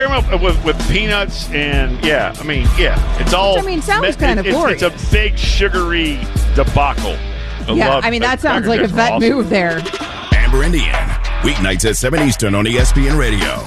With peanuts and it's all. Sounds kind of glorious. It's a big sugary debacle. That sounds like a vet move there. Amber and Ian, weeknights at 7 Eastern on ESPN Radio.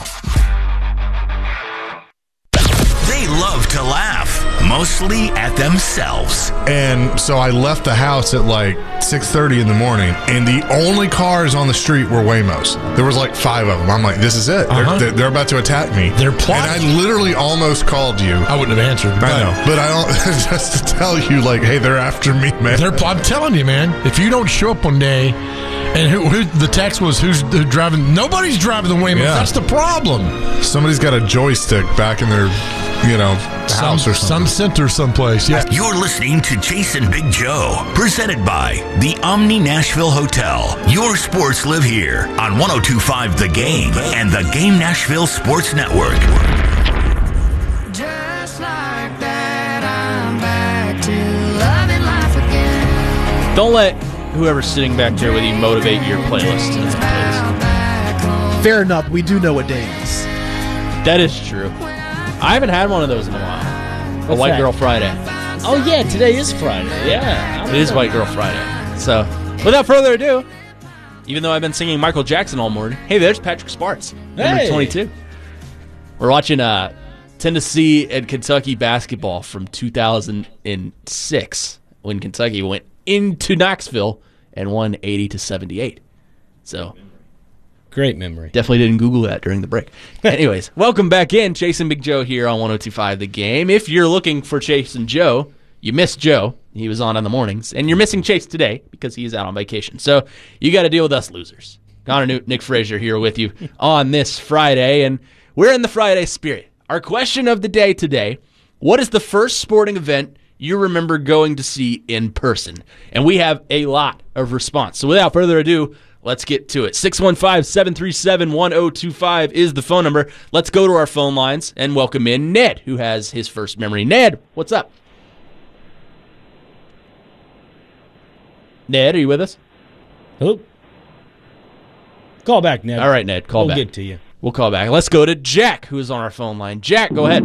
They love to laugh, mostly at themselves. And so I left the house at like 6:30 in the morning, and the only cars on the street were Waymos. There was like 5 of them. I'm like, this is it. They're about to attack me. They're plotting. And I literally almost called you. I wouldn't have answered. I know. But I don't, just to tell you, like, hey, they're after me, man. I'm telling you, man, if you don't show up one day, and who the text was, who's driving? Nobody's driving the Waymos. Yeah. That's the problem. Somebody's got a joystick back in their house or something. Sun Center someplace, yeah. You're listening to Chasing Big Joe, presented by the Omni Nashville Hotel. Your sports live here on 102.5 The Game and the Game Nashville Sports Network. Just like that, I'm back to loving life again. Don't let whoever's sitting back there with you motivate your playlist tonight, please. Fair enough. We do know what day it is. That is true. I haven't had one of those in a while. What's White that? Girl Friday. Oh, yeah, today is Friday. Yeah. It is White Girl Friday. So, without further ado, even though I've been singing Michael Jackson all morning, hey, there's Patrick Sparks, number 22. We're watching Tennessee and Kentucky basketball from 2006 when Kentucky went into Knoxville and won 80-78. So, great memory. Definitely didn't Google that during the break. Anyways, welcome back in. Chasing Big Joe here on 102.5 The Game. If you're looking for Chasing Joe, you missed Joe. He was on in the mornings. And you're missing Chase today because he's out on vacation. So you got to deal with us losers. Connor Newt, Nick Frazier here with you on this Friday. And we're in the Friday spirit. Our question of the day today, what is the first sporting event you remember going to see in person? And we have a lot of response. So without further ado, let's get to it. 615-737-1025 is the phone number. Let's go to our phone lines and welcome in Ned, who has his first memory. Ned, what's up? Ned, are you with us? Hello? Call back, Ned. All right, Ned, call back. We'll get to you. We'll call back. Let's go to Jack, who is on our phone line. Jack, go ahead.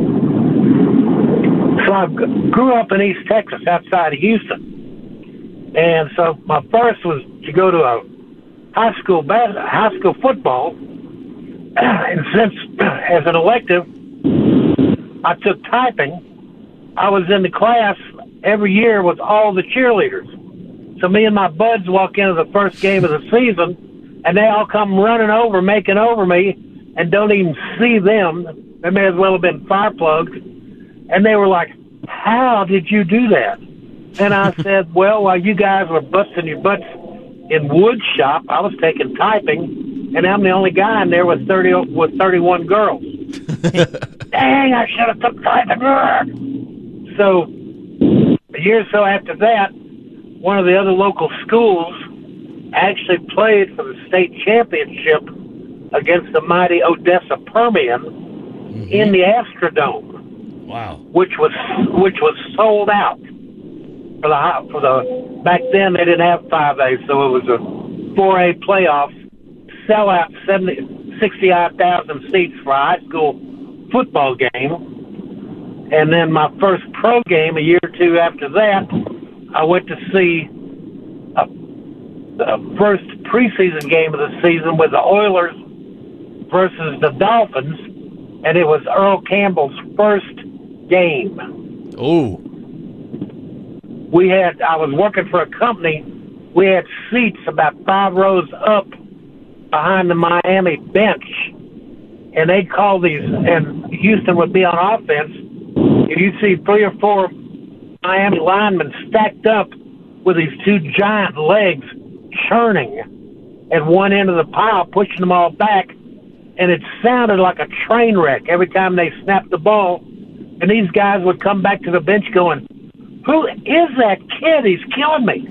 So I grew up in East Texas outside of Houston. And so my first was to go to a high school football. And since as an elective, I took typing, I was in the class every year with all the cheerleaders. So me and my buds walk into the first game of the season, and they all come running over, making over me, and don't even see them. They may as well have been fire plugs. And they were like, how did you do that? And I said, well, while you guys were busting your butts in wood shop, I was taking typing, and I'm the only guy in there with 31 girls. Dang, I should have took typing. So a year or so after that, one of the other local schools actually played for the state championship against the mighty Odessa Permian in the Astrodome. Wow! Which was sold out for the back then they didn't have 5A, so it was a 4A playoff sellout, 60,000 seats for a high school football game. And then my first pro game a year or two after that, I went to see the first preseason game of the season with the Oilers versus the Dolphins, and it was Earl Campbell's first game. Oh. I was working for a company. We had seats about 5 rows up behind the Miami bench, and they'd call these, and Houston would be on offense. If you see 3 or 4 Miami linemen stacked up with these 2 giant legs churning at one end of the pile, pushing them all back, and it sounded like a train wreck every time they snapped the ball. And these guys would come back to the bench going, who is that kid? He's killing me.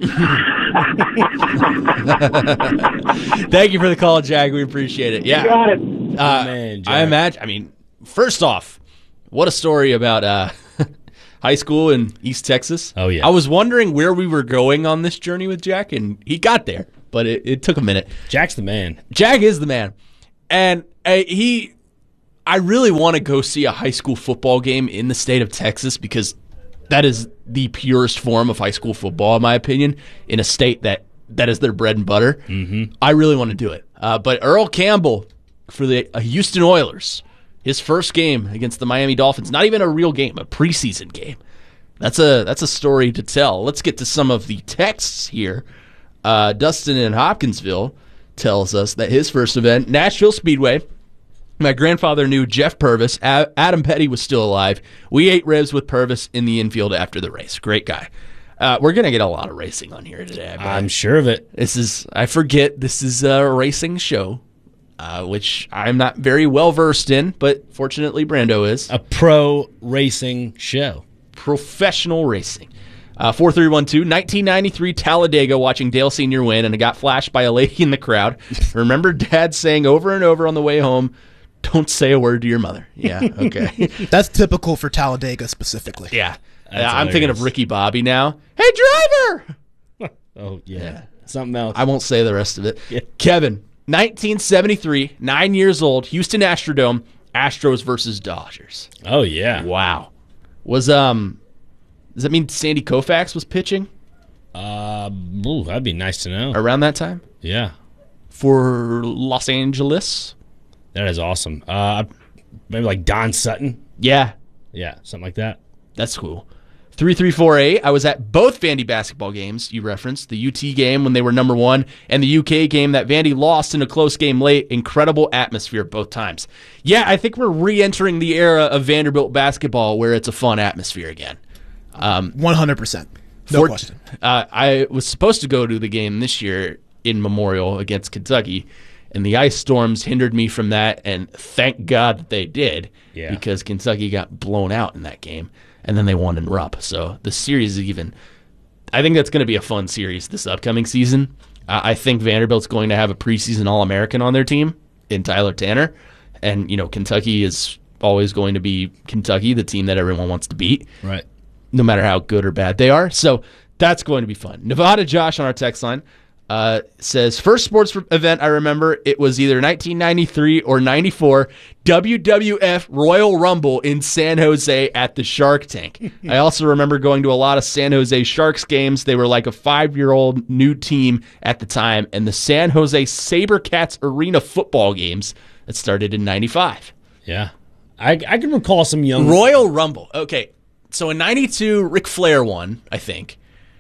Thank you for the call, Jack. We appreciate it. Yeah. You got it. Man, Jack. I imagine, first off, what a story about high school in East Texas. Oh, yeah. I was wondering where we were going on this journey with Jack, and he got there, but it took a minute. Jack's the man. Jack is the man. And I I really want to go see a high school football game in the state of Texas because that is the purest form of high school football, in my opinion, in a state that is their bread and butter. Mm-hmm. I really want to do it. But Earl Campbell for the Houston Oilers, his first game against the Miami Dolphins, not even a real game, a preseason game. That's a story to tell. Let's get to some of the texts here. Dustin in Hopkinsville tells us that his first event, Nashville Speedway. My grandfather knew Jeff Purvis. Adam Petty was still alive. We ate ribs with Purvis in the infield after the race. Great guy. We're going to get a lot of racing on here today. I'm sure of it. This is a racing show, which I'm not very well versed in, but fortunately Brando is. A pro racing show. Professional racing. 4312, 1993 Talladega, watching Dale Sr. win, and I got flashed by a lady in the crowd. Remember Dad saying over and over on the way home, "Don't say a word to your mother." Yeah, okay. That's typical for Talladega specifically. Yeah. I'm thinking of Ricky Bobby now. Hey, driver! Oh, yeah. Something else. I won't say the rest of it. Yeah. Kevin, 1973, 9 years old, Houston Astrodome, Astros versus Dodgers. Oh, yeah. Wow. Does that mean Sandy Koufax was pitching? That'd be nice to know. Around that time? Yeah. For Los Angeles? That is awesome. Maybe like Don Sutton? Yeah. Yeah, something like that. That's cool. 3348, I was at both Vandy basketball games you referenced, the UT game when they were number 1 and the UK game that Vandy lost in a close game late. Incredible atmosphere both times. Yeah, I think we're re-entering the era of Vanderbilt basketball where it's a fun atmosphere again. 100%. No question. I was supposed to go to the game this year in Memorial against Kentucky, and the ice storms hindered me from that, and thank God that they did, because Kentucky got blown out in that game, and then they won in Rupp. So the series I think that's going to be a fun series this upcoming season. I think Vanderbilt's going to have a preseason All-American on their team in Tyler Tanner, and Kentucky is always going to be Kentucky, the team that everyone wants to beat. Right. No matter how good or bad they are. So that's going to be fun. Nevada Josh on our text line says, first sports event I remember, it was either 1993 or 94, WWF Royal Rumble in San Jose at the Shark Tank. I also remember going to a lot of San Jose Sharks games. They were like a 5-year-old new team at the time, and the San Jose SaberCats Arena football games that started in 95. Yeah. I can recall some young... Royal Rumble. Okay. So in 92, Ric Flair won, I think.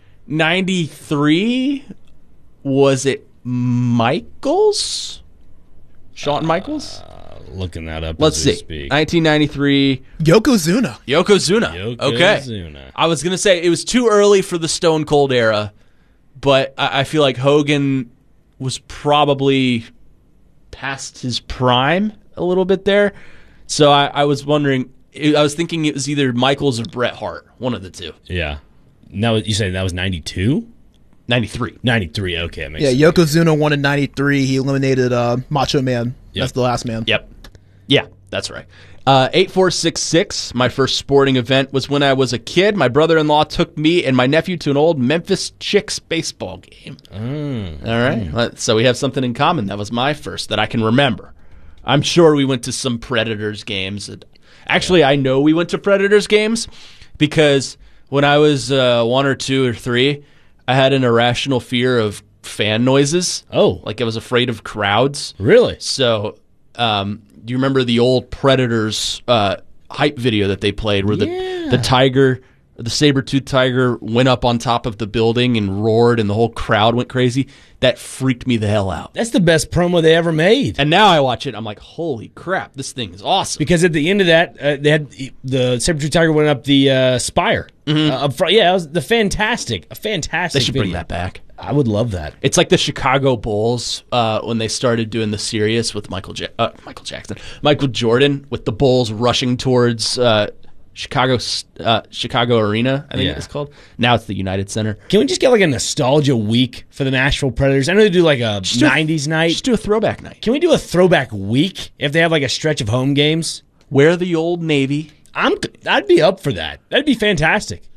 93, was it Michaels? Shawn Michaels? Looking that up Let's as we see. speak. 1993. Yokozuna. Okay. I was going to say it was too early for the Stone Cold era, but I feel like Hogan was probably past his prime a little bit there. So I was wondering... I was thinking it was either Michaels or Bret Hart, one of the two. Yeah. Now you say that was 92? 93. 93, okay. That makes Yeah, sense. Yokozuna won in 93. He eliminated Macho Man. Yep. That's the last man. Yep. Yeah, that's right. 8466, my first sporting event was when I was a kid. My brother-in-law took me and my nephew to an old Memphis Chicks baseball game. All right. So we have something in common. That was my first that I can remember. I'm sure we went to some Predators games. Actually, I know we went to Predators games because when I was 1 or 2 or 3, I had an irrational fear of fan noises. Oh. Like I was afraid of crowds. Really? So do you remember the old Predators hype video that they played where the tiger, the saber-toothed tiger went up on top of the building and roared and the whole crowd went crazy? That freaked me the hell out. That's the best promo they ever made. And now I watch it, I'm like, holy crap, this thing is awesome. Because at the end of that, they had the saber-tooth tiger went up the spire. Up front. Yeah, it was a fantastic They should video. bring that back. I would love that. It's like the Chicago Bulls when they started doing the Sirius with Michael Jordan, with the Bulls rushing towards Chicago Arena, I think it's called. Now it's the United Center. Can we just get like a nostalgia week for the Nashville Predators? I know they do like a 90s night. Just do a throwback night. Can we do a throwback week if they have like a stretch of home games? Wear the old Navy. I'd be up for that. That'd be fantastic.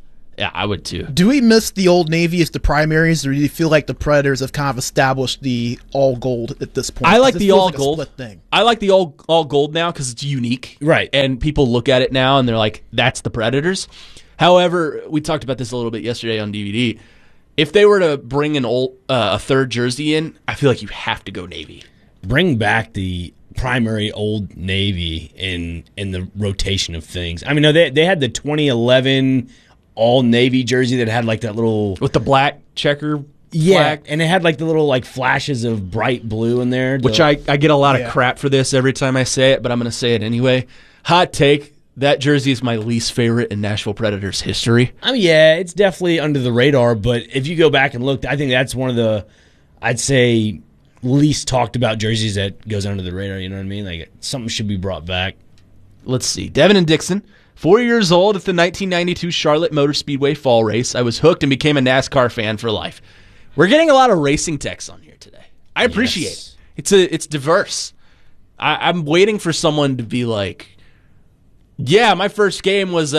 Yeah, I would too. Do we miss the Old Navy as the primaries, or do you feel like the Predators have kind of established the all gold at this point? I like the all gold thing. I like the all gold now because it's unique, right? And people look at it now and they're like, "That's the Predators." However, we talked about this a little bit yesterday on DVD. If they were to bring a third jersey in, I feel like you have to go Navy. Bring back the primary Old Navy in the rotation of things. I mean, no, they had the 2011 all Navy jersey that had like that little with the black checker. Yeah, and it had like the little like flashes of bright blue in there. Which I get a lot of crap for this every time I say it, but I'm going to say it anyway. Hot take. That jersey is my least favorite in Nashville Predators history. I mean, yeah, it's definitely under the radar, but if you go back and look, I think that's one of the, I'd say, least talked about jerseys that goes under the radar, you know what I mean? Like, something should be brought back. Let's see. Devin and Dixon, 4 years old at the 1992 Charlotte Motor Speedway Fall Race. I was hooked and became a NASCAR fan for life. We're getting a lot of racing texts on here today. I appreciate it. It's diverse. I'm waiting for someone to be like, yeah, my first game was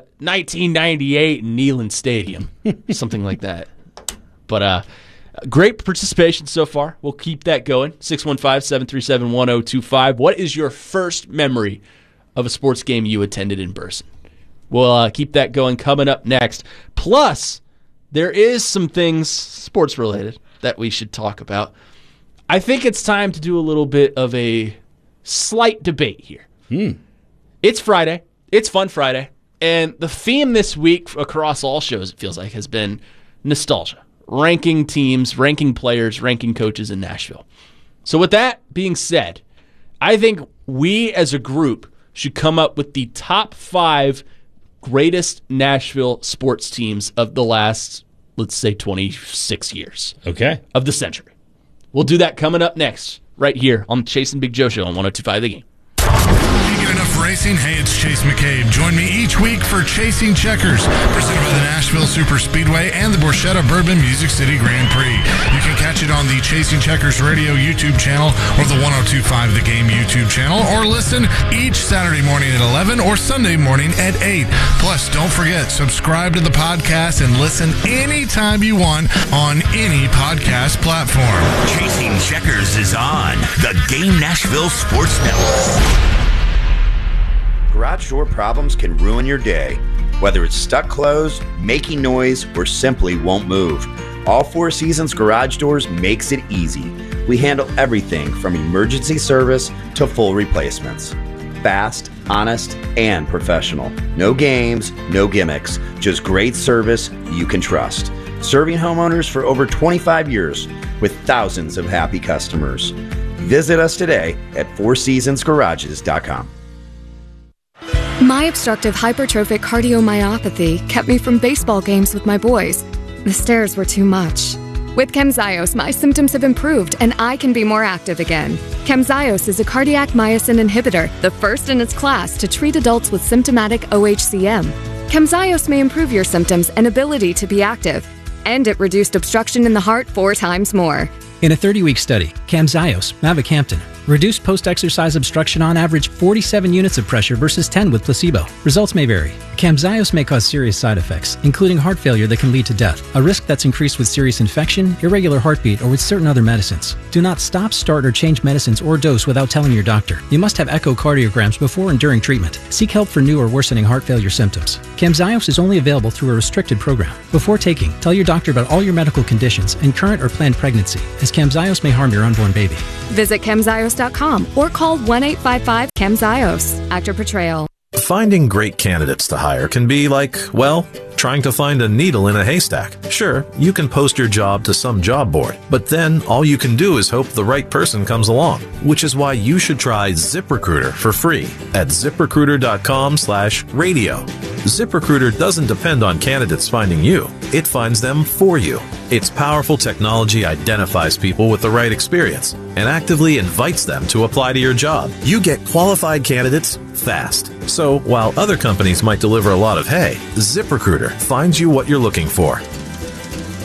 1998 in Neyland Stadium. Something like that. But great participation so far. We'll keep that going. 615-737-1025. What is your first memory of a sports game you attended in person? We'll keep that going coming up next. Plus, there is some things sports-related that we should talk about. I think it's time to do a little bit of a slight debate here. It's Friday. It's Fun Friday. And the theme this week across all shows, it feels like, has been nostalgia. Ranking teams, ranking players, ranking coaches in Nashville. So with that being said, I think we as a group should come up with the top 5 greatest Nashville sports teams of the last, let's say, 26 years. Okay. Of the century. We'll do that coming up next, right here on the Chase and Big Joe Show on 102.5 The Game. Enough racing? Hey, it's Chase McCabe. Join me each week for Chasing Checkers, presented by the Nashville Super Speedway and the Borchetta Bourbon Music City Grand Prix. You can catch it on the Chasing Checkers Radio YouTube channel or the 102.5 The Game YouTube channel, or listen each Saturday morning at 11 or Sunday morning at 8. Plus, don't forget, subscribe to the podcast and listen anytime you want on any podcast platform. Chasing Checkers is on the Game Nashville Sports Network. Garage door problems can ruin your day. Whether it's stuck closed, making noise, or simply won't move, All Four Seasons Garage Doors makes it easy. We handle everything from emergency service to full replacements. Fast, honest, and professional. No games, no gimmicks, just great service you can trust. Serving homeowners for over 25 years with thousands of happy customers. Visit us today at fourseasonsgarages.com. My obstructive hypertrophic cardiomyopathy kept me from baseball games with my boys. The stairs were too much. With Camzyos, my symptoms have improved and I can be more active again. Camzyos is a cardiac myosin inhibitor, the first in its class to treat adults with symptomatic OHCM. Camzyos may improve your symptoms and ability to be active, and it reduced obstruction in the heart 4 times more. In a 30-week study, Camzyos, mavacamten, reduced post-exercise obstruction on average 47 units of pressure versus 10 with placebo. Results may vary. Camzyos may cause serious side effects, including heart failure that can lead to death, a risk that's increased with serious infection, irregular heartbeat, or with certain other medicines. Do not stop, start, or change medicines or dose without telling your doctor. You must have echocardiograms before and during treatment. Seek help for new or worsening heart failure symptoms. Camzyos is only available through a restricted program. Before taking, tell your doctor about all your medical conditions and current or planned pregnancy, as Camzyos may harm your unborn baby. Visit Camzyos.com or call 1-855-CAMZYOS. Actor Portrayal. Finding great candidates to hire can be like, well, trying to find a needle in a haystack. Sure, you can post your job to some job board, but then all you can do is hope the right person comes along, which is why you should try ZipRecruiter for free at ZipRecruiter.com/radio. ZipRecruiter doesn't depend on candidates finding you. It finds them for you. Its powerful technology identifies people with the right experience and actively invites them to apply to your job. You get qualified candidates fast. So while other companies might deliver a lot of hay, ZipRecruiter finds you what you're looking for.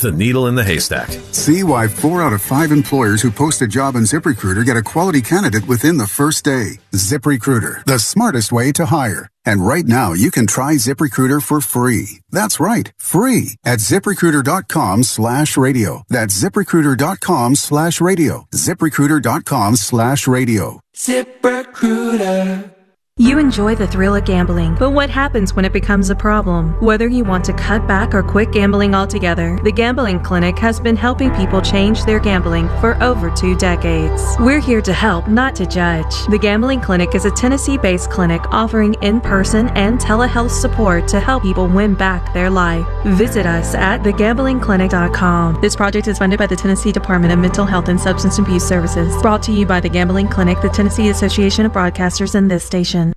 the needle in the haystack. See why 4 out of 5 employers who post a job on ZipRecruiter get a quality candidate within the first day. ZipRecruiter, the smartest way to hire. And right now, you can try ZipRecruiter for free. That's right, free at ZipRecruiter.com/radio. That's ZipRecruiter.com/radio. ZipRecruiter.com/radio. ZipRecruiter. You enjoy the thrill of gambling, but what happens when it becomes a problem? Whether you want to cut back or quit gambling altogether, the Gambling Clinic has been helping people change their gambling for over 2 decades. We're here to help, not to judge. The Gambling Clinic is a Tennessee-based clinic offering in-person and telehealth support to help people win back their life. Visit us at thegamblingclinic.com. This project is funded by the Tennessee Department of Mental Health and Substance Abuse Services. Brought to you by the Gambling Clinic, the Tennessee Association of Broadcasters, and this station.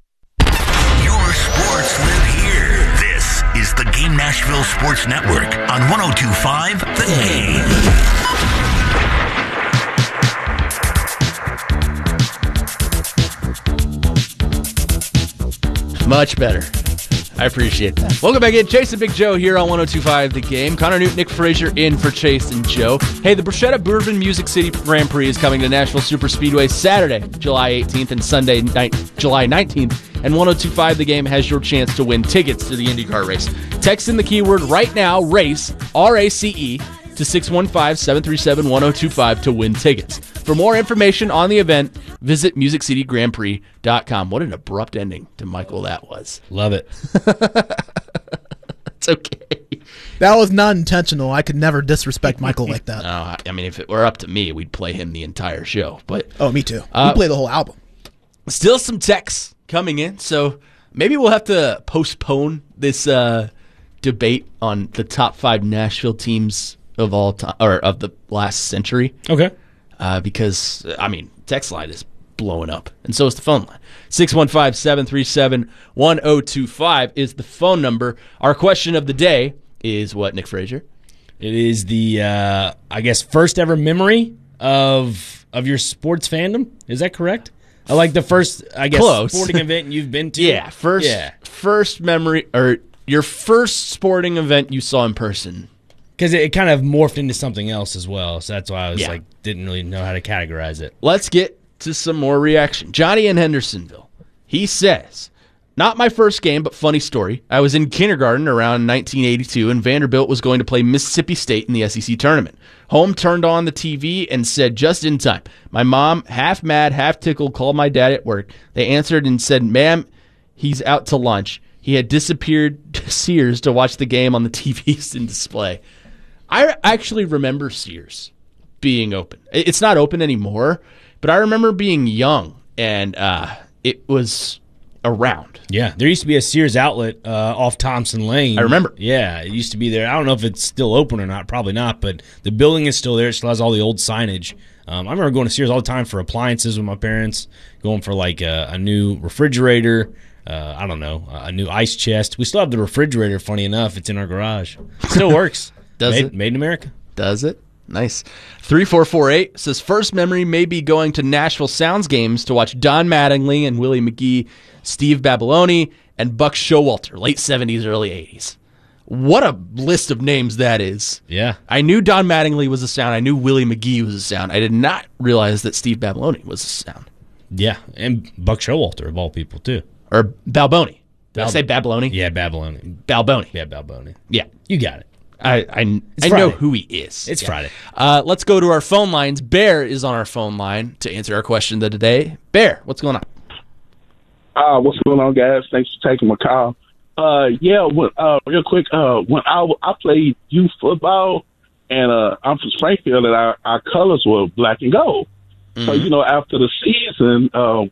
The Game Nashville Sports Network on 102.5 The Game. Much better. I appreciate that. Welcome back in. Chase and Big Joe here on 102.5 The Game. Connor Newton, Nick Frazier in for Chase and Joe. Hey, the Bruschetta Bourbon Music City Grand Prix is coming to Nashville Superspeedway Saturday, July 18th and Sunday, July 19th. And 102.5 The Game has your chance to win tickets to the IndyCar race. Text in the keyword right now, RACE, R-A-C-E, to 615-737-1025 to win tickets. For more information on the event, visit MusicCityGrandPrix.com. What an abrupt ending to Michael that was. Love it. It's okay. That was not intentional. I could never disrespect Michael like that. No, I mean, if it were up to me, we'd play him the entire show. But me too. We play the whole album. Still some texts coming in, so maybe we'll have to postpone this debate on the top 5 Nashville teams of all time, or of the last century. Okay. Because I mean, text line is blowing up, and so is the phone line. 615-737-1025 is the phone number. Our question of the day is what, Nick Frazier? It is the I guess first ever memory of your sports fandom. Is that correct? I like the first, I guess, sporting event you've been to. Yeah, first memory, or your first sporting event you saw in person. Because it kind of morphed into something else as well, so that's why I was didn't really know how to categorize it. Let's get to some more reaction. Johnny in Hendersonville, he says, not my first game, but funny story. I was in kindergarten around 1982, and Vanderbilt was going to play Mississippi State in the SEC tournament. Home turned on the TV and said just in time. My mom, half mad, half tickled, called my dad at work. They answered and said, "Ma'am, he's out to lunch." He had disappeared to Sears to watch the game on the TVs in display. I actually remember Sears being open. It's not open anymore, but I remember being young, and it was around. Yeah, there used to be a Sears outlet off Thompson Lane. I remember. Yeah, it used to be there. I don't know if it's still open or not. Probably not, but the building is still there. It still has all the old signage. I remember going to Sears all the time for appliances with my parents, going for like a new refrigerator, I don't know, a new ice chest. We still have the refrigerator, funny enough. It's in our garage. Still works. Made in America. Does it? Nice. 3448 says, first memory may be going to Nashville Sounds games to watch Don Mattingly and Willie McGee, Steve Babyloni, and Buck Showalter, late 70s, early 80s. What a list of names that is. Yeah. I knew Don Mattingly was a sound. I knew Willie McGee was a sound. I did not realize that Steve Babyloni was a sound. Yeah, and Buck Showalter, of all people, too. Or Balboni. Did I say Babyloni? Yeah, Babyloni. Balboni. Yeah, Balboni. Yeah. You got it. I know who he is. It's Friday. Let's go to our phone lines. Bear is on our phone line to answer our question of the day. Bear, what's going on? What's going on, guys? Thanks for taking my call. Real quick, when I played youth football, and I'm from Springfield, and our colors were black and gold. Mm-hmm. So, after the season,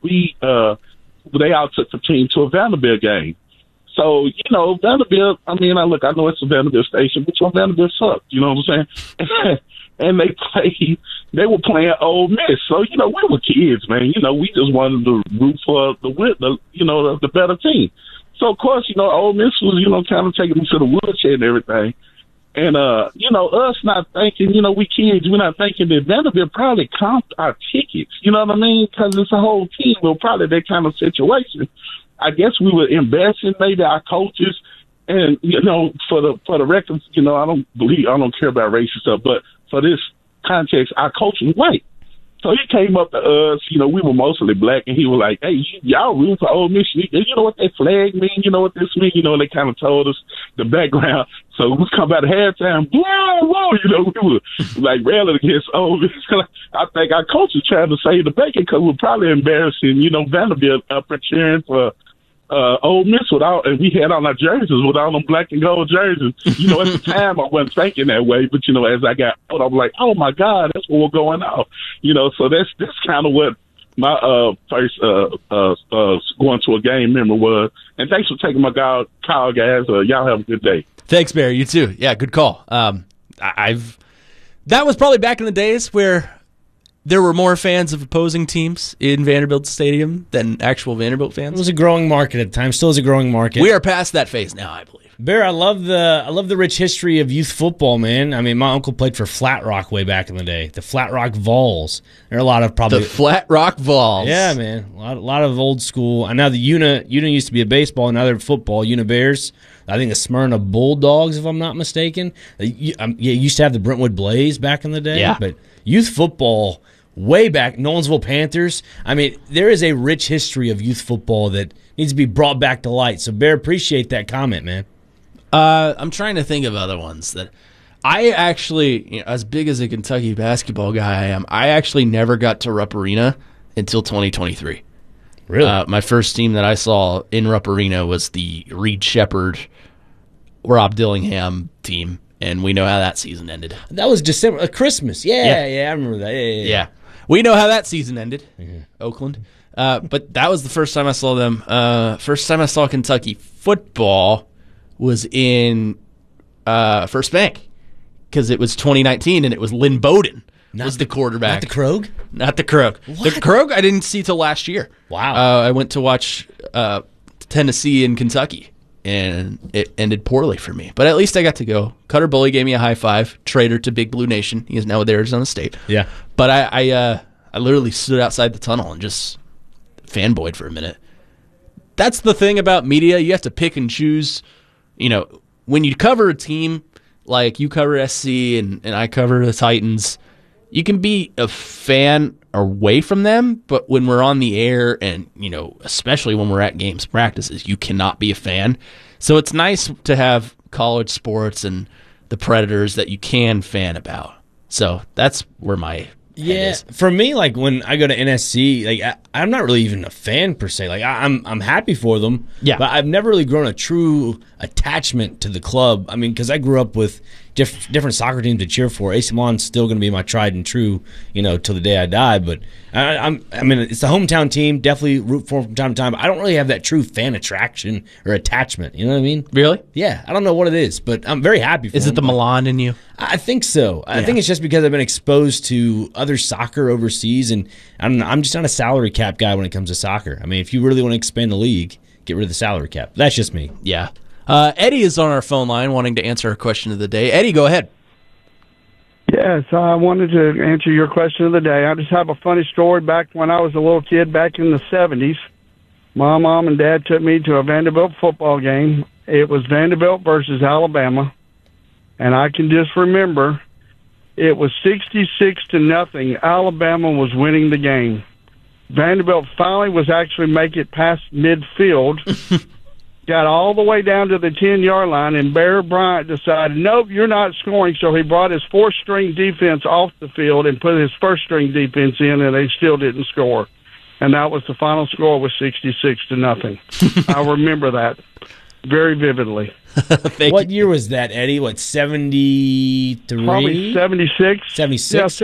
they all took the team to a Vanderbilt game. So, Vanderbilt, I know it's a Vanderbilt station, but Vanderbilt sucked, you know what I'm saying? And they were playing Ole Miss. So, we were kids, man. We just wanted to root for the better team. So, of course, Ole Miss was, kind of taking them to the woodshed and everything. And, us not thinking, we kids, we're not thinking that Vanderbilt probably comped our tickets, you know what I mean? Because it's a whole team, probably that kind of situation. I guess we were embarrassing maybe our coaches And for the records, I don't care about race and stuff, but for this context, our coach was white. So he came up to us, we were mostly black, and he was like, "Hey, y'all root for Ole Miss. You know what that flag mean? You know what this mean?" They kind of told us the background. So we come out of halftime, whoa, we were like railing against Ole Miss. I think our coach was trying to save the bacon because we're probably embarrassing, Vanderbilt up and cheering for Ole Miss and we had on our jerseys with all them black and gold jerseys. At the time I wasn't thinking that way, but as I got older, I'm like, oh my God, that's what we're going off. So that's kind of what my first going to a game memory was. And thanks for taking my call, guys. Y'all have a good day. Thanks, Barry. You too. Yeah, good call. That was probably back in the days where there were more fans of opposing teams in Vanderbilt Stadium than actual Vanderbilt fans. It was a growing market at the time. Still is a growing market. We are past that phase now, I believe. Bear, I love the rich history of youth football, man. I mean, my uncle played for Flat Rock way back in the day. The Flat Rock Vols. There are a lot of probably the Flat Rock Vols. Yeah, man. A lot of old school. I know the Una used to be a baseball, and now they're football. Una Bears. I think the Smyrna Bulldogs, if I'm not mistaken. You used to have the Brentwood Blaze back in the day. Yeah. But youth football, way back, Nolensville Panthers. I mean, there is a rich history of youth football that needs to be brought back to light. So, Bear, appreciate that comment, man. I'm trying to think of other ones that I actually, as big as a Kentucky basketball guy I am, I actually never got to Rupp Arena until 2023. Really? My first team that I saw in Rupp Arena was the Reed Shepherd, Rob Dillingham team, and we know how that season ended. That was December, Christmas. Yeah, I remember that. Yeah. We know how that season ended, Oakland. But that was the first time I saw them. First time I saw Kentucky football was in First Bank because it was 2019 and it was Lynn Bowden was the quarterback. Not the Krog? Not the Krog. What? The Krog I didn't see till last year. Wow. I went to watch Tennessee and Kentucky, and it ended poorly for me. But at least I got to go. Cutter Bully gave me a high five. Traitor to Big Blue Nation. He is now with Arizona State. Yeah. But I literally stood outside the tunnel and just fanboyed for a minute. That's the thing about media. You have to pick and choose. When you cover a team like you cover SC and I cover the Titans, you can be a fan away from them, but when we're on the air and, especially when we're at games, practices, you cannot be a fan. So it's nice to have college sports and the Predators that you can fan about. So that's where my head is. For me, like when I go to NSC, like I'm not really even a fan per se. Like I'm happy for them. Yeah. But I've never really grown a true attachment to the club. I mean, because I grew up with different soccer teams to cheer for. AC Milan's still going to be my tried and true, till the day I die. But I mean, it's the hometown team. Definitely root for them from time to time. I don't really have that true fan attraction or attachment. You know what I mean? Really? Yeah. I don't know what it is, but I'm very happy for them. Is it the Milan in you? I think so. I think it's just because I've been exposed to other soccer overseas, and I'm just not a salary cap guy when it comes to soccer. I mean, if you really want to expand the league, get rid of the salary cap. That's just me. Yeah. Eddie is on our phone line wanting to answer our question of the day. Eddie, go ahead. Yes, I wanted to answer your question of the day. I just have a funny story. Back when I was a little kid, back in the 70s, my mom and dad took me to a Vanderbilt football game. It was Vanderbilt versus Alabama, and I can just remember it was 66-0. Alabama was winning the game. Vanderbilt finally was actually make it past midfield, got all the way down to the 10-yard line, and Bear Bryant decided, nope, you're not scoring, so he brought his fourth-string defense off the field and put his first-string defense in, and they still didn't score. And that was the final score, was 66-0. I remember that very vividly. What year was that, Eddie? What, 73? Probably 76. 76? Yeah,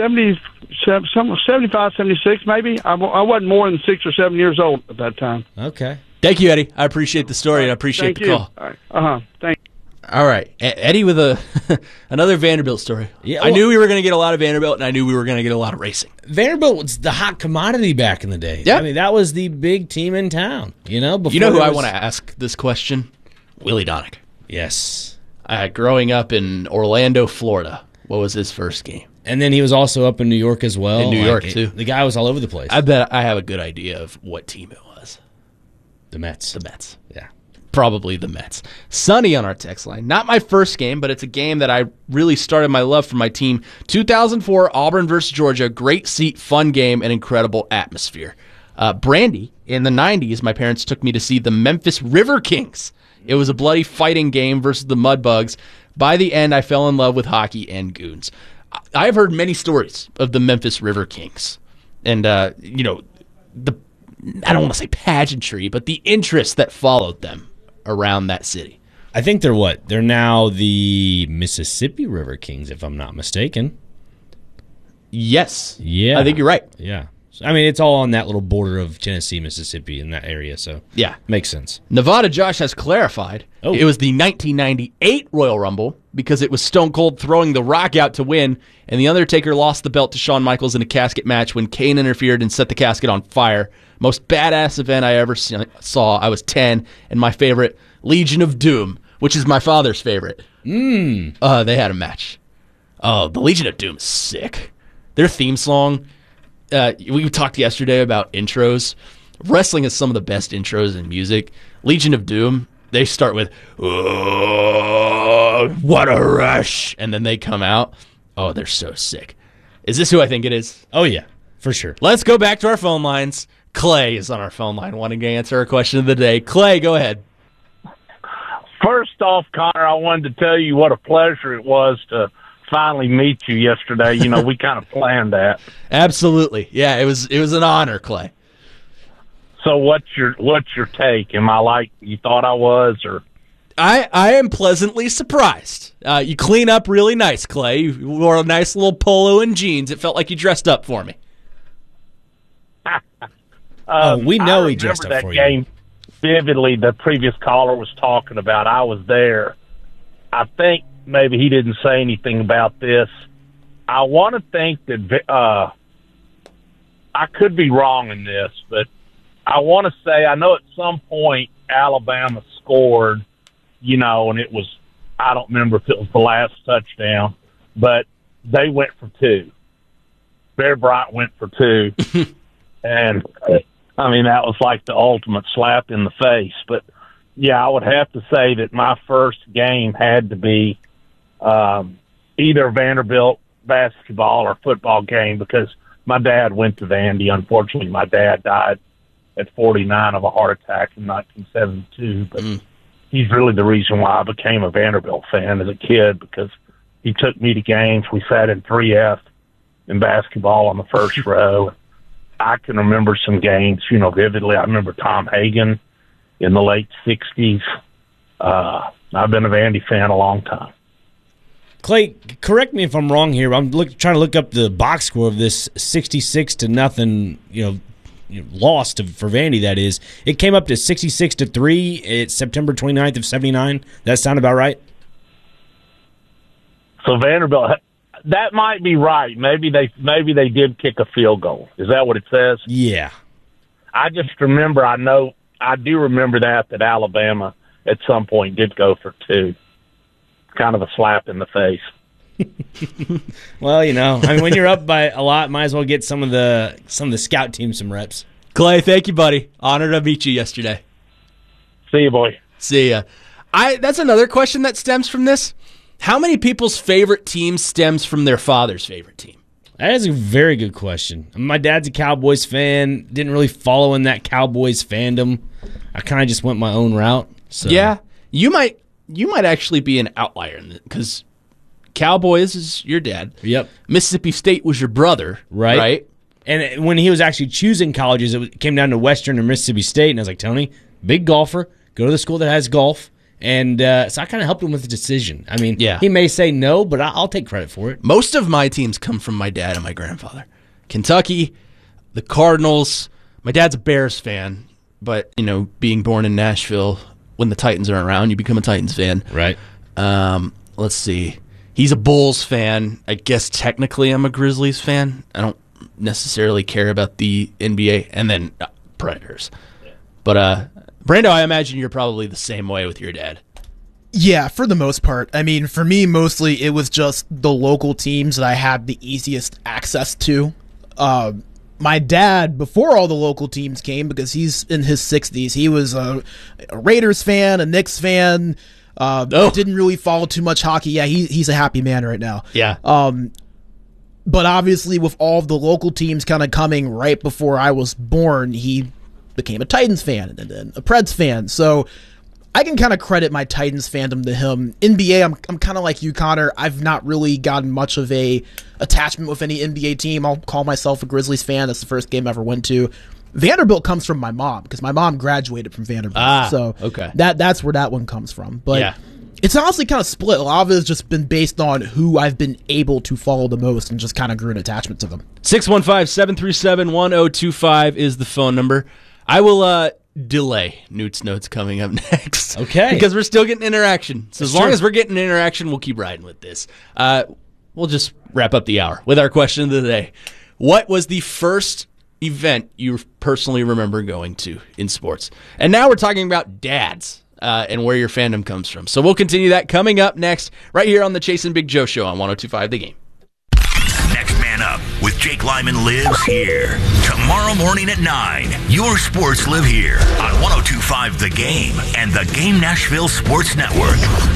75, 76 maybe. I wasn't more than 6 or 7 years old at that time. Okay. Thank you, Eddie. I appreciate the story and I appreciate the call. All right. Thank you. All right. Eddie with another Vanderbilt story. Yeah, I knew we were going to get a lot of Vanderbilt, and I knew we were going to get a lot of racing. Vanderbilt was the hot commodity back in the day. Yeah. I mean, that was the big team in town. Before you know who I want to ask this question? Willie Donick. Yes. Growing up in Orlando, Florida, what was his first game? And then he was also up in New York as well. In New York, too. The guy was all over the place. I bet I have a good idea of what team it was. The Mets. The Mets. Yeah. probably the Mets. Sonny on our text line. Not my first game, but it's a game that I really started my love for my team. 2004 Auburn versus Georgia. Great seat, fun game, and incredible atmosphere. Brandy, in the 90s, my parents took me to see the Memphis River Kings. It was a bloody fighting game versus the Mudbugs. By the end, I fell in love with hockey and goons. I've heard many stories of the Memphis River Kings. And, I don't want to say pageantry, but the interest that followed them around that city. I think they're what? They're now the Mississippi River Kings, if I'm not mistaken. Yes. Yeah. I think you're right. Yeah. I mean, it's all on that little border of Tennessee, Mississippi, in that area, so yeah, makes sense. Nevada Josh has clarified it was the 1998 Royal Rumble because it was Stone Cold throwing the Rock out to win, and The Undertaker lost the belt to Shawn Michaels in a casket match when Kane interfered and set the casket on fire. Most badass event I ever saw. I was 10, and my favorite, Legion of Doom, which is my father's favorite. They had a match. Oh, the Legion of Doom is sick. Their theme song... we talked yesterday about intros. Wrestling is some of the best intros in music. Legion of Doom, they start with, "Oh, what a rush," and then they come out. Oh, they're so sick. Is this who I think it is? Oh, yeah, for sure. Let's go back to our phone lines. Clay is on our phone line wanting to answer our question of the day. Clay, go ahead. First off, Connor, I wanted to tell you what a pleasure it was to finally meet you yesterday. You know, we kind of planned that. Absolutely. Yeah, it was an honor, Clay. So what's your take? Am I like you thought I was, or? I am pleasantly surprised. You clean up really nice, Clay. You wore a nice little polo and jeans. It felt like you dressed up for me. We know he dressed up for you. I remember that game vividly. The previous caller was talking about. I was there. I think maybe he didn't say anything about this. I want to think that I could be wrong in this, but I want to say I know at some point Alabama scored, you know, and it was, I don't remember if it was the last touchdown, but they went for two. Bear Bryant went for two. And, I mean, that was like the ultimate slap in the face. But, yeah, I would have to say that my first game had to be either Vanderbilt basketball or football game because my dad went to Vandy. Unfortunately, my dad died at 49 of a heart attack in 1972. But he's really the reason why I became a Vanderbilt fan as a kid because he took me to games. We sat in 3F in basketball on the first row. I can remember some games, you know, vividly. I remember Tom Hagen in the late 60s. I've been a Vandy fan a long time. Clay, correct me if I'm wrong here. I'm trying to look up the box score of this 66-0, loss for Vandy. That is, it came up to 66-3. It's September 29th of '79. That sound about right? So Vanderbilt, that might be right. Maybe they did kick a field goal. Is that what it says? Yeah. I just remember. I do remember that Alabama at some point did go for two. Kind of a slap in the face. Well, I mean, when you're up by a lot, might as well get some of the scout team some reps. Clay, thank you, buddy. Honored to meet you yesterday. See you, boy. See ya. That's another question that stems from this. How many people's favorite team stems from their father's favorite team? That is a very good question. My dad's a Cowboys fan. Didn't really follow in that Cowboys fandom. I kind of just went my own route. So. Yeah, you might actually be an outlier because Cowboys is your dad. Yep. Mississippi State was your brother, right? And when he was actually choosing colleges, it came down to Western or Mississippi State, and I was like, Tony, big golfer, go to the school that has golf. And so I kind of helped him with the decision. I mean, he may say no, but I'll take credit for it. Most of my teams come from my dad and my grandfather. Kentucky, the Cardinals. My dad's a Bears fan, but, being born in Nashville, when the Titans are around, you become a Titans fan. Right. Let's see. He's a Bulls fan. I guess technically I'm a Grizzlies fan. I don't necessarily care about the NBA. And then Predators. But, Brando, I imagine you're probably the same way with your dad. Yeah, for the most part. I mean, for me, mostly it was just the local teams that I had the easiest access to. my dad, before all the local teams came, because he's in his 60s, he was a Raiders fan, a Knicks fan, didn't really follow too much hockey. Yeah, he's a happy man right now. Yeah. But obviously with all of the local teams kind of coming right before I was born, he became a Titans fan and then a Preds fan. So I can kind of credit my Titans fandom to him. NBA, I'm kind of like you, Connor. I've not really gotten much of a attachment with any NBA team. I'll call myself a Grizzlies fan. That's the first game I ever went to. Vanderbilt comes from my mom because my mom graduated from Vanderbilt. So okay. That's where that one comes from. But yeah. It's honestly kind of split. A lot of it has just been based on who I've been able to follow the most and just kind of grew an attachment to them. 615-737-1025 is the phone number. I will delay Newt's Notes coming up next. Okay. Because we're still getting interaction. So That's as long true. as we're getting interaction, we'll keep riding with this. We'll just wrap up the hour with our question of the day. What was the first event you personally remember going to in sports? And now we're talking about dads. And where your fandom comes from. So we'll continue that coming up next, right here on the Chase and Big Joe Show on 102.5 The Game. Next Man Up with Jake Lyman lives here. Tomorrow morning at 9, your sports live here on 102.5 The Game and the Game Nashville Sports Network.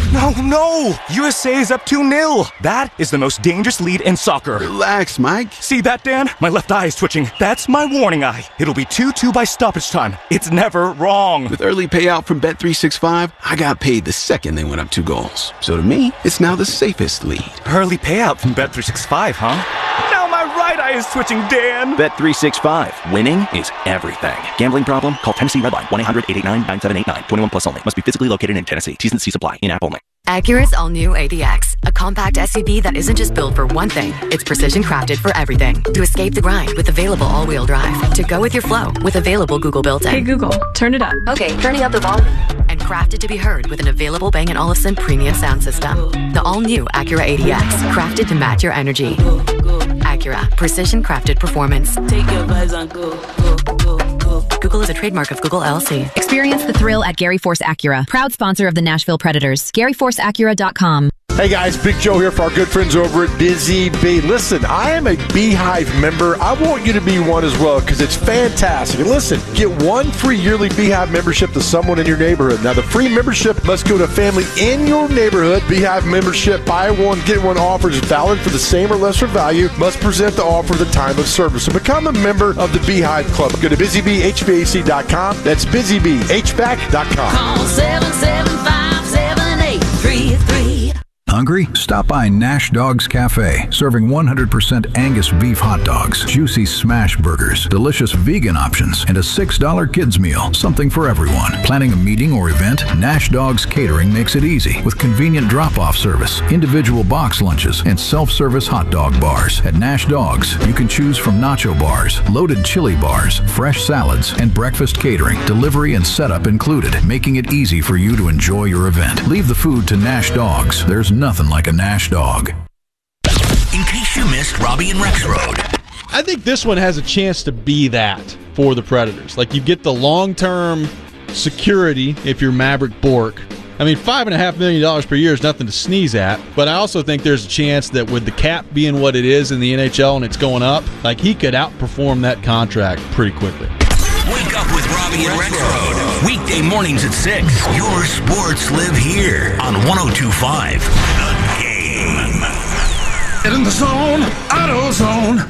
No! USA is up 2-0. That is the most dangerous lead in soccer. Relax, Mike. See that, Dan? My left eye is twitching. That's my warning eye. It'll be 2-2 by stoppage time. It's never wrong. With early payout from Bet365, I got paid the second they went up 2 goals. So to me, it's now the safest lead. Early payout from Bet365, huh? Now my right eye is twitching, Dan. Bet365. Winning is everything. Gambling problem? Call Tennessee Redline 1-800-889-9789. 21 plus only. Must be physically located in Tennessee. T's and C's apply. In-app only. Acura's all-new ADX, a compact SUV that isn't just built for one thing, it's precision crafted for everything. To escape the grind with available all-wheel drive. To go with your flow with available Google built-in. Hey Google, turn it up. Okay, turning up the volume. And crafted to be heard with an available Bang & Olufsen premium sound system. The all-new Acura ADX, crafted to match your energy. Acura, precision crafted performance. Take your vibes on go. Google is a trademark of Google LLC. Experience the thrill at Gary Force Acura, proud sponsor of the Nashville Predators. GaryForceAcura.com. Hey guys, Big Joe here for our good friends over at Busy Bee. Listen, I am a Beehive member. I want you to be one as well because it's fantastic. And listen, get 1 free yearly Beehive membership to someone in your neighborhood. Now, the free membership must go to a family in your neighborhood. Beehive membership, buy one, get one offer is valid for the same or lesser value. Must present the offer at the time of service. So become a member of the Beehive Club. Go to BusyBeeHVAC.com. That's BusyBeeHVAC.com. Call 775-7833. Hungry? Stop by Nash Dogs Cafe, serving 100% Angus beef hot dogs, juicy smash burgers, delicious vegan options, and a $6 kids meal, something for everyone. Planning a meeting or event? Nash Dogs Catering makes it easy with convenient drop-off service, individual box lunches, and self-service hot dog bars. At Nash Dogs, you can choose from nacho bars, loaded chili bars, fresh salads, and breakfast catering, delivery and setup included, making it easy for you to enjoy your event. Leave the food to Nash Dogs. There's nothing like a Nash dog. In case you missed Robbie and Rex Road. I think this one has a chance to be that for the Predators. Like, you get the long-term security if you're Maverick Bourque. I mean, $5.5 million per year is nothing to sneeze at, but I also think there's a chance that with the cap being what it is in the NHL and it's going up, like, he could outperform that contract pretty quickly. Wake up with Robbie and Rex Road. Weekday mornings at 6. Your sports live here on 102.5 The Game. Get in the zone, AutoZone.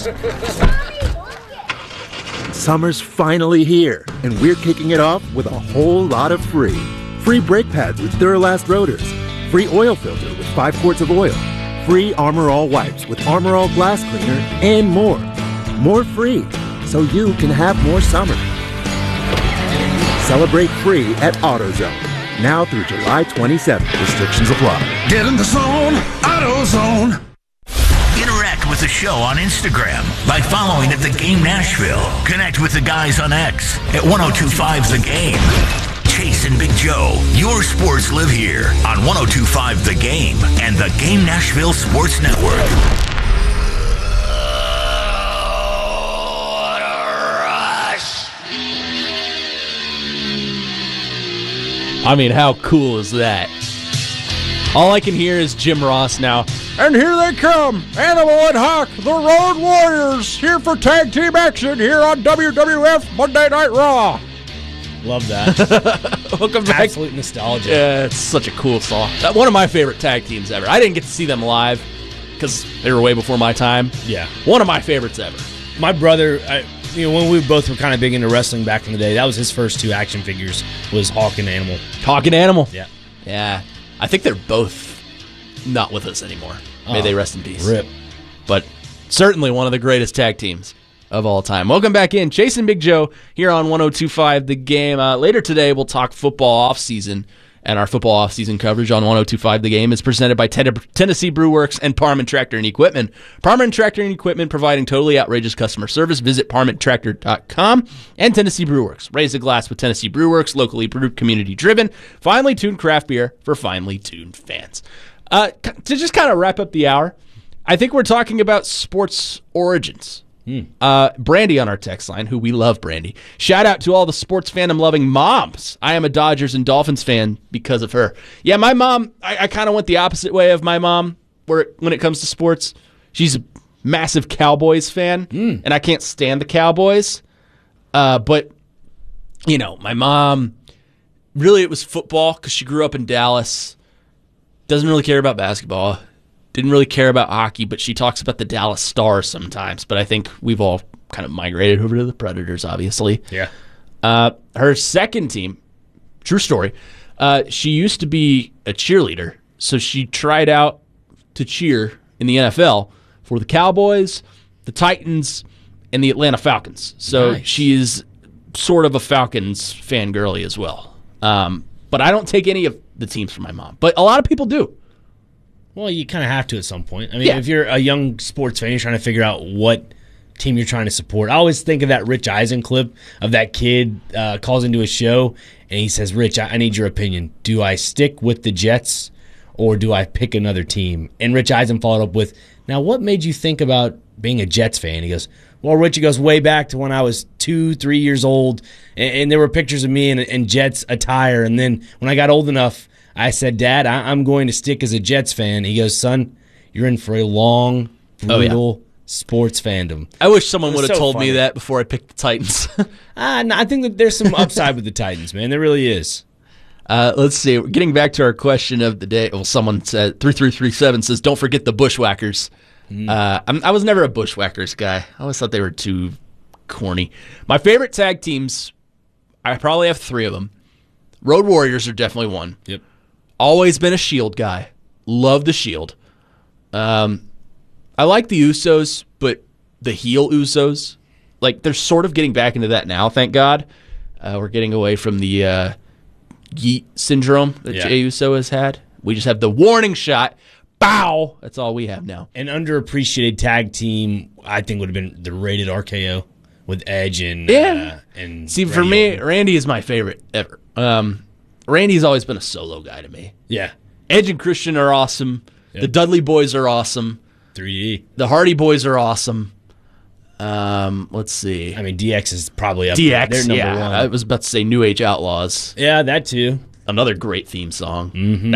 Summer's finally here, and we're kicking it off with a whole lot of free. Free brake pads with Duralast rotors. Free oil filter with 5 quarts of oil. Free Armor All wipes with Armor All glass cleaner, and more. More free, so you can have more summer. Celebrate free at AutoZone. Now through July 27th. Restrictions apply. Get in the zone, AutoZone. Interact with the show on Instagram by following at The Game Nashville. Connect with the guys on X at 102.5 The Game. Chase and Big Joe, your sports live here on 102.5 The Game and the Game Nashville Sports Network. I mean, how cool is that? All I can hear is Jim Ross now. And here they come, Animal and Hawk, the Road Warriors, here for tag team action here on WWF Monday Night Raw. Love that. Welcome back. Absolute nostalgia. Yeah, it's such a cool song. One of my favorite tag teams ever. I didn't get to see them live because they were way before my time. Yeah. One of my favorites ever. My brother, when we both were kind of big into wrestling back in the day, that was his first 2 action figures, was Hawk and Animal. Hawk and Animal? Yeah. Yeah. I think they're both not with us anymore. May they rest in peace. Rip. But certainly one of the greatest tag teams of all time. Welcome back in. Chase and Big Joe here on 102.5 The Game. Later today, we'll talk football offseason, and our football offseason coverage on 102.5 The Game is presented by Tennessee Brew Works and Parman Tractor and Equipment. Parman Tractor and Equipment providing totally outrageous customer service. Visit parmantractor.com. And Tennessee Brew Works. Raise a glass with Tennessee Brew Works, locally brewed, community driven, finely tuned craft beer for finely tuned fans. To just kind of wrap up the hour, I think we're talking about sports origins. Brandy on our text line, who we love, Brandy. Shout out to all the sports fandom loving moms. I am a Dodgers and Dolphins fan because of her. Yeah, my mom, I kind of went the opposite way of my mom when it comes to sports. She's a massive Cowboys fan, and I can't stand the Cowboys. But, my mom, really it was football because she grew up in Dallas. Doesn't really care about basketball. Didn't really care about hockey, but she talks about the Dallas Stars sometimes. But I think we've all kind of migrated over to the Predators, obviously. Yeah. Her second team, true story, she used to be a cheerleader. So she tried out to cheer in the NFL for the Cowboys, the Titans, and the Atlanta Falcons. So she is sort of a Falcons fangirly as well. But I don't take any of the teams from my mom. But a lot of people do. Well, you kind of have to at some point. I mean, if you're a young sports fan, you're trying to figure out what team you're trying to support. I always think of that Rich Eisen clip of that kid calls into a show, and he says, Rich, I need your opinion. Do I stick with the Jets or do I pick another team? And Rich Eisen followed up with, now, what made you think about being a Jets fan? He goes, well, Rich, goes way back to when I was 2-3 years old, and there were pictures of me in Jets attire. And then when I got old enough, I said, Dad, I'm going to stick as a Jets fan. He goes, son, you're in for a long, brutal sports fandom. I wish someone would have told me that before I picked the Titans. No, I think that there's some upside with the Titans, man. There really is. Let's see. Getting back to our question of the day. Well, someone said, 3337 says, don't forget the Bushwhackers. I was never a Bushwhackers guy. I always thought they were too corny. My favorite tag teams, I probably have 3 of them. Road Warriors are definitely one. Yep. Always been a Shield guy. Love the Shield. I like the Usos, but the heel Usos, like they're sort of getting back into that now, thank God. We're getting away from the Yeet syndrome that Jey Uso has had. We just have the warning shot. Bow! That's all we have now. An underappreciated tag team, I think, would have been the Rated RKO with Edge and and see, for me, Randy is my favorite ever. Randy's always been a solo guy to me. Yeah. Edge and Christian are awesome. Yep. The Dudley Boys are awesome. 3D. The Hardy Boys are awesome. Let's see. I mean, DX is probably up DX, there. They're number one. I was about to say New Age Outlaws. Yeah, that too. Another great theme song. Mm-hmm.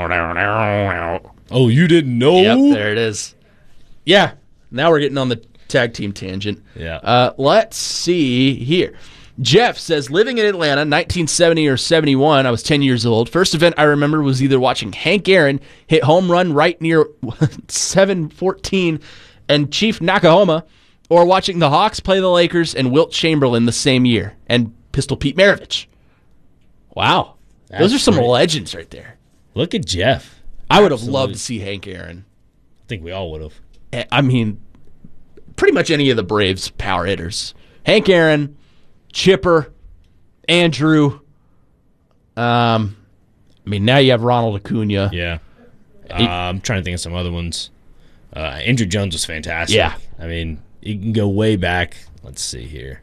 Oh, you didn't know? Yep, there it is. Yeah, now we're getting on the tag team tangent. Yeah. Let's see here. Jeff says, living in Atlanta, 1970 or 71, I was 10 years old. First event I remember was either watching Hank Aaron hit home run right near 714 and Chief Nakahoma, or watching the Hawks play the Lakers and Wilt Chamberlain the same year, and Pistol Pete Maravich. Wow. Those are some legends right there. Look at Jeff. I would have loved to see Hank Aaron. I think we all would have. I mean, pretty much any of the Braves power hitters. Hank Aaron, Chipper, Andrew. I mean, now you have Ronald Acuna. Yeah. I'm trying to think of some other ones. Andrew Jones was fantastic. Yeah. I mean, you can go way back. Let's see here.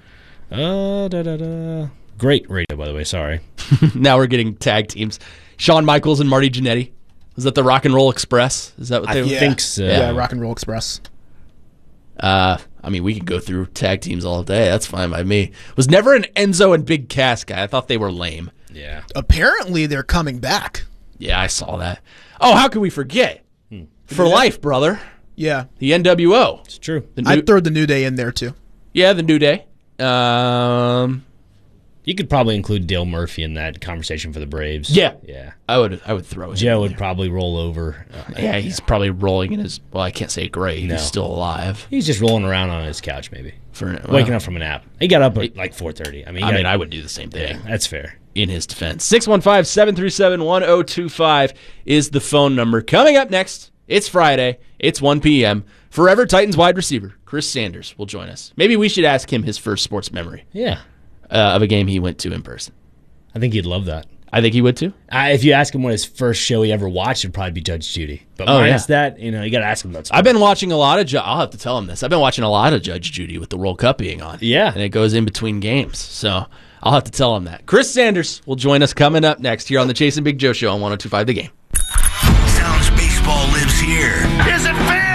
Great radio, by the way. Sorry. Now we're getting tag teams. Shawn Michaels and Marty Jannetty. Was that the Rock and Roll Express? Is that what they were? I think so. Yeah, Rock and Roll Express. I mean, we could go through tag teams all day. That's fine by me. Was never an Enzo and Big Cass guy. I thought they were lame. Yeah. Apparently, they're coming back. Yeah, I saw that. Oh, how could we forget? For life, brother. Yeah. The NWO. It's true. I'd throw the New Day in there, too. Yeah, the New Day. You could probably include Dale Murphy in that conversation for the Braves. Yeah. Yeah. I would throw it. Joe would probably roll over. Yeah, he's probably rolling in his, well, I can't say grave. No. He's still alive. He's just rolling around on his couch, maybe. Well, waking up from a nap. He got up at like 4:30. I would do the same thing. Yeah, that's fair. In his defense. 615-737-1025 is the phone number. Coming up next, it's Friday. It's 1 p.m. Forever Titans wide receiver Chris Sanders will join us. Maybe we should ask him his first sports memory. Yeah. Of a game he went to in person. I think he'd love that. I think he would too. If you ask him what his first show he ever watched, it'd probably be Judge Judy. But minus that, you got to ask him about sports. I've been watching a lot of I'll have to tell him this. I've been watching a lot of Judge Judy with the World Cup being on. Yeah. And it goes in between games. So I'll have to tell him that. Chris Sanders will join us coming up next here on the Chase and Big Joe Show on 102.5 The Game. Sounds baseball lives here. Is it fair?